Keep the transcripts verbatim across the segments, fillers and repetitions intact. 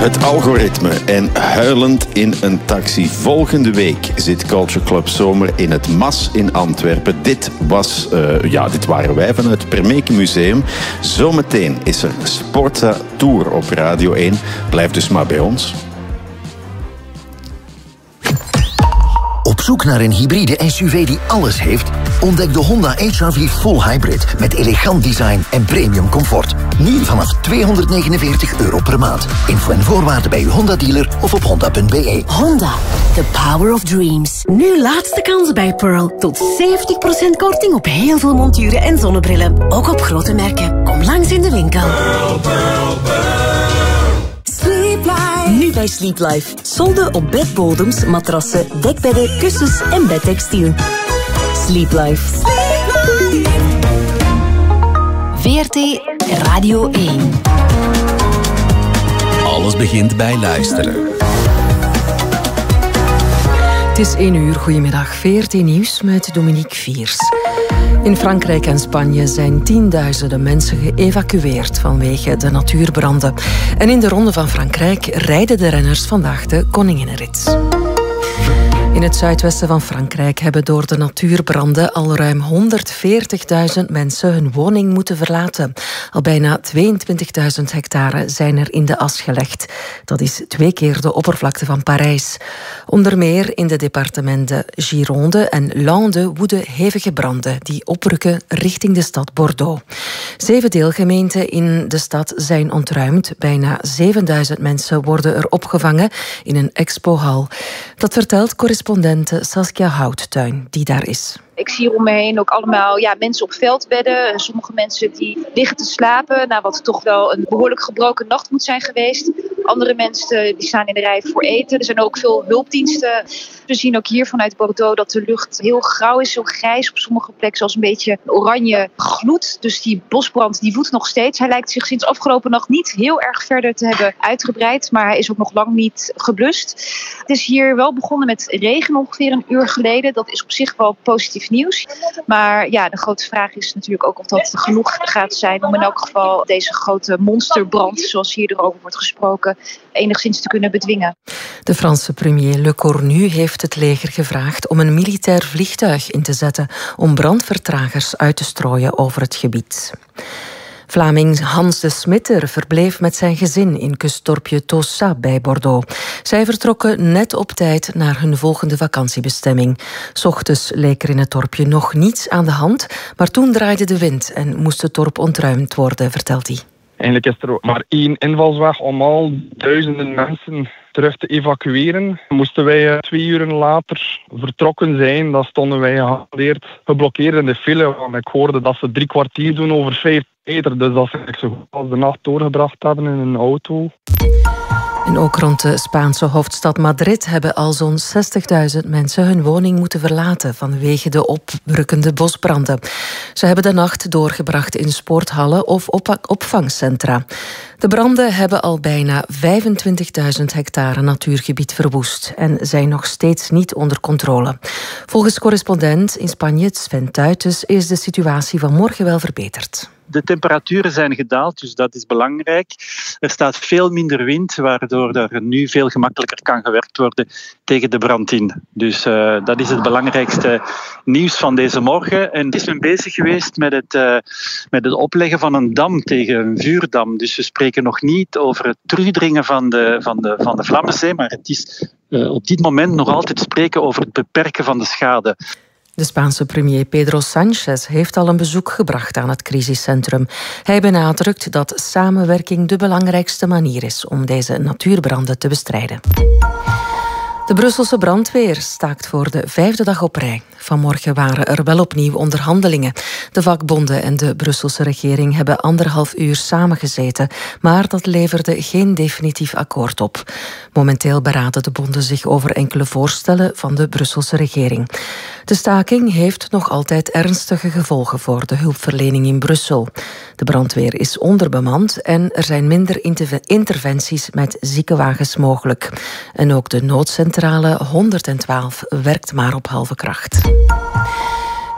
Het algoritme en huilend in een taxi. Volgende week zit Culture Club Zomer in het Mas in Antwerpen. Dit, was, uh, ja, dit waren wij vanuit het Permeke Museum. Zometeen is er Sportza Tour op Radio één. Blijf dus maar bij ons. Op zoek naar een hybride S U V die alles heeft? Ontdek de Honda H R V Full Hybrid met elegant design en premium comfort. Nu vanaf tweehonderdnegenenveertig euro per maand. Info en voorwaarden bij uw Honda-dealer of op honda punt b e. Honda, the power of dreams. Nu laatste kans bij Pearl. Tot zeventig procent korting op heel veel monturen en zonnebrillen. Ook op grote merken. Kom langs in de winkel. Pearl, Pearl, Pearl. Sleep Life. Nu bij Sleep Life. Solden op bedbodems, matrassen, dekbedden, kussens en bedtextiel. Sleep Life. Sleep Life. V R T Radio één. Alles begint bij luisteren. Het is één uur. Goedemiddag. V R T Nieuws met Dominique Viers. In Frankrijk en Spanje zijn tienduizenden mensen geëvacueerd vanwege de natuurbranden. En in de Ronde van Frankrijk rijden de renners vandaag de Koninginnenrit. In het zuidwesten van Frankrijk hebben door de natuurbranden al ruim honderdveertigduizend mensen hun woning moeten verlaten. Al bijna tweeëntwintigduizend hectare zijn er in de as gelegd. Dat is twee keer de oppervlakte van Parijs. Onder meer in de departementen Gironde en Landes woeden hevige branden die oprukken richting de stad Bordeaux. Zeven deelgemeenten in de stad zijn ontruimd. Bijna zevenduizend mensen worden er opgevangen in een expohal. Dat vertelt correspondente Saskia Houttuin, die daar is. Ik zie hier om me heen ook allemaal ja, mensen op veldbedden. Sommige mensen die liggen te slapen na wat toch wel een behoorlijk gebroken nacht moet zijn geweest. Andere mensen die staan in de rij voor eten. Er zijn ook veel hulpdiensten. We zien ook hier vanuit Bordeaux dat de lucht heel grauw is, heel grijs. Op sommige plekken zelfs een beetje oranje gloed. Dus die bosbrand die woedt nog steeds. Hij lijkt zich sinds afgelopen nacht niet heel erg verder te hebben uitgebreid. Maar hij is ook nog lang niet geblust. Het is hier wel begonnen met regen ongeveer een uur geleden. Dat is op zich wel positief nieuws. Maar ja, de grote vraag is natuurlijk ook of dat genoeg gaat zijn om in elk geval deze grote monsterbrand, zoals hier erover wordt gesproken, enigszins te kunnen bedwingen. De Franse premier Le Cornu heeft het leger gevraagd om een militair vliegtuig in te zetten om brandvertragers uit te strooien over het gebied. Vlaming Hans de Smitter verbleef met zijn gezin in kustdorpje Tossa bij Bordeaux. Zij vertrokken net op tijd naar hun volgende vakantiebestemming. 's Ochtends leek er in het dorpje nog niets aan de hand, maar toen draaide de wind en moest het dorp ontruimd worden, vertelt hij. Eigenlijk is er maar één invalsweg om al duizenden mensen terug te evacueren. Moesten wij twee uren later vertrokken zijn, dan stonden wij gehalleerd geblokkeerd in de file. Want ik hoorde dat ze drie kwartier doen over vijf meter. Dus dat ze zo goed als de nacht doorgebracht hebben in een auto. En ook rond de Spaanse hoofdstad Madrid hebben al zo'n zestigduizend mensen hun woning moeten verlaten vanwege de oprukkende bosbranden. Ze hebben de nacht doorgebracht in sporthallen of op opvangcentra. De branden hebben al bijna vijfentwintigduizend hectare natuurgebied verwoest en zijn nog steeds niet onder controle. Volgens correspondent in Spanje, Sven Tuitens, is de situatie vanmorgen wel verbeterd. De temperaturen zijn gedaald, dus dat is belangrijk. Er staat veel minder wind, waardoor er nu veel gemakkelijker kan gewerkt worden tegen de brand in. Dus uh, dat is het belangrijkste nieuws van deze morgen. En is men bezig geweest met het, uh, met het opleggen van een dam tegen een vuurdam. Dus we spreken nog niet over het terugdringen van de, van de, van de Vlammenzee, maar het is uh, op dit moment nog altijd spreken over het beperken van de schade. De Spaanse premier Pedro Sánchez heeft al een bezoek gebracht aan het crisiscentrum. Hij benadrukt dat samenwerking de belangrijkste manier is om deze natuurbranden te bestrijden. De Brusselse brandweer staakt voor de vijfde dag op rij. Vanmorgen waren er wel opnieuw onderhandelingen. De vakbonden en de Brusselse regering hebben anderhalf uur samengezeten, maar dat leverde geen definitief akkoord op. Momenteel beraden de bonden zich over enkele voorstellen van de Brusselse regering. De staking heeft nog altijd ernstige gevolgen voor de hulpverlening in Brussel. De brandweer is onderbemand en er zijn minder interventies met ziekenwagens mogelijk. En ook de noodcentrale honderdtwaalf werkt maar op halve kracht.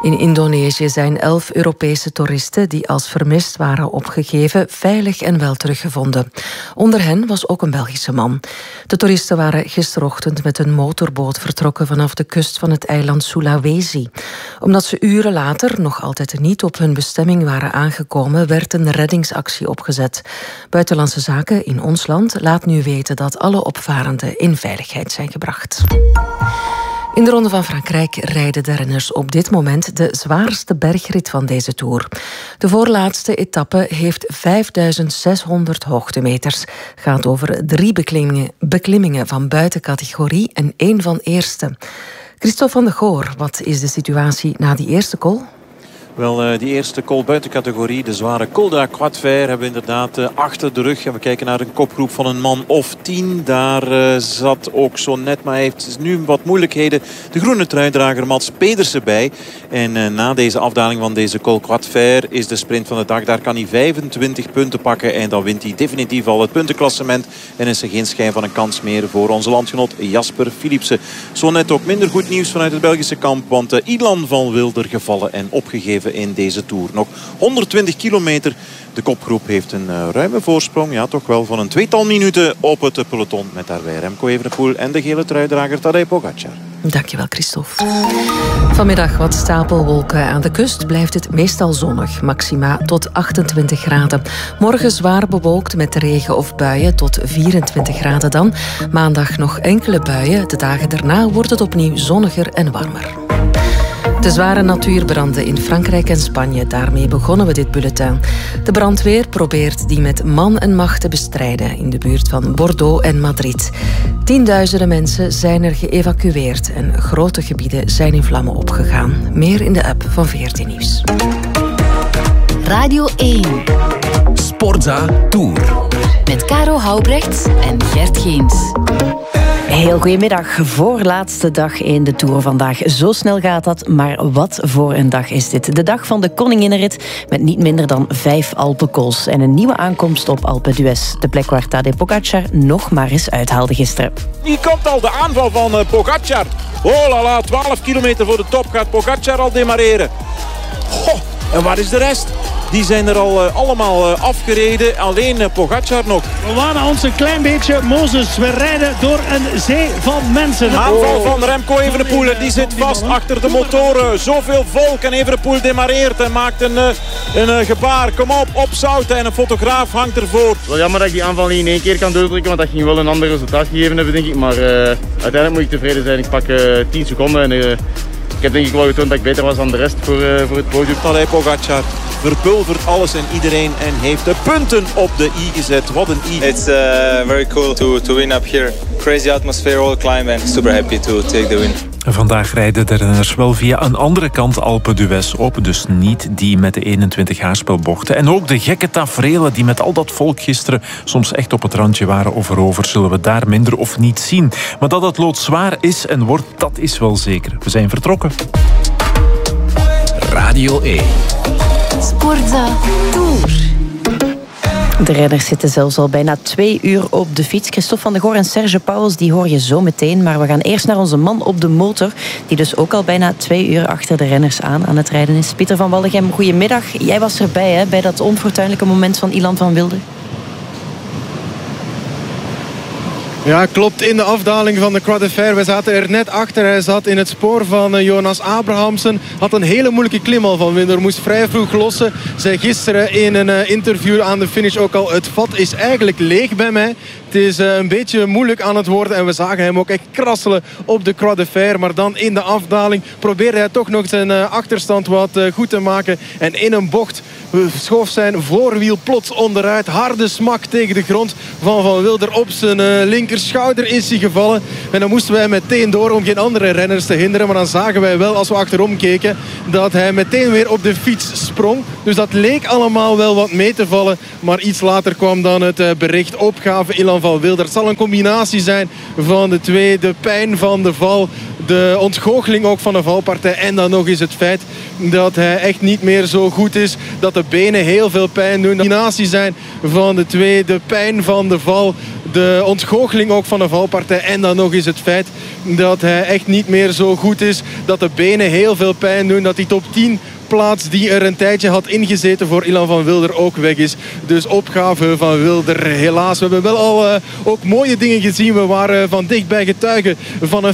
In Indonesië zijn elf Europese toeristen die als vermist waren opgegeven veilig en wel teruggevonden. Onder hen was ook een Belgische man. De toeristen waren gisterochtend met een motorboot vertrokken vanaf de kust van het eiland Sulawesi. Omdat ze uren later nog altijd niet op hun bestemming waren aangekomen, werd een reddingsactie opgezet. Buitenlandse Zaken in ons land laat nu weten dat alle opvarenden in veiligheid zijn gebracht. In de Ronde van Frankrijk rijden de renners op dit moment de zwaarste bergrit van deze Tour. De voorlaatste etappe heeft vijfduizend zeshonderd hoogtemeters. Gaat over drie beklimmingen, beklimmingen van buitencategorie en één van eerste. Christophe van de Goor, wat is de situatie na die eerste col? Wel, uh, die eerste col buiten categorie, de zware Col de la Croix de Fer, hebben we inderdaad uh, achter de rug. En we kijken naar een kopgroep van een man of tien. Daar uh, zat ook zo net, maar hij heeft nu wat moeilijkheden. De groene truidrager Mats Pedersen bij. En uh, na deze afdaling van deze Col Croix de Fer is de sprint van de dag. Daar kan hij vijfentwintig punten pakken. En dan wint hij definitief al het puntenklassement. En is er geen schijn van een kans meer voor onze landgenoot Jasper Philipsen. Zo net ook minder goed nieuws vanuit het Belgische kamp. Want uh, Ilan van Wilder gevallen en opgegeven in deze Tour. Nog honderdtwintig kilometer. De kopgroep heeft een uh, ruime voorsprong. Ja, toch wel van een tweetal minuten op het uh, peloton. Met daarbij Remco Evenepoel en de gele truidrager Tadej Pogacar. Dankjewel, Christophe. Vanmiddag wat stapelwolken. Aan de kust blijft het meestal zonnig. Maxima tot achtentwintig graden. Morgen zwaar bewolkt met regen of buien tot vierentwintig graden dan. Maandag nog enkele buien. De dagen daarna wordt het opnieuw zonniger en warmer. De zware natuurbranden in Frankrijk en Spanje, daarmee begonnen we dit bulletin. De brandweer probeert die met man en macht te bestrijden in de buurt van Bordeaux en Madrid. Tienduizenden mensen zijn er geëvacueerd en grote gebieden zijn in vlammen opgegaan. Meer in de app van V R T Nieuws. Radio één. Sportza Tour. Met Caro Houbrechts en Gert Geens. Heel goedemiddag. Voorlaatste dag in de Tour vandaag. Zo snel gaat dat, maar wat voor een dag is dit. De dag van de Koninginnenrit met niet minder dan vijf Alpencols en een nieuwe aankomst op Alpe d'Huez. De plek waar Tadej Pogacar nog maar eens uithaalde gisteren. Hier komt al de aanval van uh, Pogacar. Oh la la, twaalf kilometer voor de top gaat Pogacar al demareren. Goh, en waar is de rest? Die zijn er al uh, allemaal uh, afgereden. Alleen uh, Pogacar nog. We waren ons een klein beetje Mozes. We rijden door een zee van mensen. Aanval van Remco Evenepoel. Die zit vast achter de motoren. Zoveel volk. En Evenepoel demareert en maakt een, uh, een uh, gebaar. Kom op, opzouten. En een fotograaf hangt ervoor. Wel jammer dat ik die aanval niet in één keer kan doordrukken. Want dat ging wel een ander resultaat gegeven hebben, denk ik. Maar uh, uiteindelijk moet ik tevreden zijn. Ik pak uh, tien seconden. En uh, ik heb denk ik wel getoond dat ik beter was dan de rest voor, uh, voor het podium. Tadej Pogacar verpulvert alles en iedereen en heeft de punten op de i gezet. Wat een i. It's uh, very cool to, to win up here. Crazy atmosphere, all climb and super happy to take the win. Vandaag rijden de renners wel via een andere kant Alpe d'Huez op. Dus niet die met de eenentwintig haarspelbochten. En ook de gekke taferelen die met al dat volk gisteren soms echt op het randje waren of erover, zullen we daar minder of niet zien. Maar dat het loodzwaar is en wordt, dat is wel zeker. We zijn vertrokken. Radio één. Sportza Tour. De renners zitten zelfs al bijna twee uur op de fiets. Christophe van de Goor en Serge Pauwels, die hoor je zo meteen. Maar we gaan eerst naar onze man op de motor, die dus ook al bijna twee uur achter de renners aan aan het rijden is. Pieter van Waldegem, goedemiddag. Jij was erbij, hè, bij dat onfortuinlijke moment van Ilan van Wilder. Ja, klopt. In de afdaling van de Croix de Fer. We zaten er net achter. Hij zat in het spoor van Jonas Abrahamsen. Had een hele moeilijke klim al van Wilder. Moest vrij vroeg lossen. Zei gisteren in een interview aan de finish ook al: het vat is eigenlijk leeg bij mij. Het is een beetje moeilijk aan het worden. En we zagen hem ook echt krasselen op de Croix de Fer. Maar dan in de afdaling probeerde hij toch nog zijn achterstand wat goed te maken. En in een bocht schoof zijn voorwiel plots onderuit. Harde smak tegen de grond van Van Wilder. Op zijn linker schouder is hij gevallen. En dan moesten wij meteen door om geen andere renners te hinderen. Maar dan zagen wij wel, als we achterom keken, dat hij meteen weer op de fiets sprong. Dus dat leek allemaal wel wat mee te vallen. Maar iets later kwam dan het bericht: opgave Ilan van Wilder. Het zal een combinatie zijn van de twee. De pijn van de val, de ontgoocheling ook van de valpartij. En dan nog eens het feit dat hij echt niet meer zo goed is. Dat de benen heel veel pijn doen. De combinatie zijn van de twee. De pijn van de val, de ontgoocheling ook van de valpartij. En dan nog eens het feit dat hij echt niet meer zo goed is. Dat de benen heel veel pijn doen. Dat die top tien plaats die er een tijdje had ingezeten voor Ilan van Wilder ook weg is. Dus opgave van Wilder helaas. We hebben wel al uh, ook mooie dingen gezien. We waren van dichtbij getuigen van een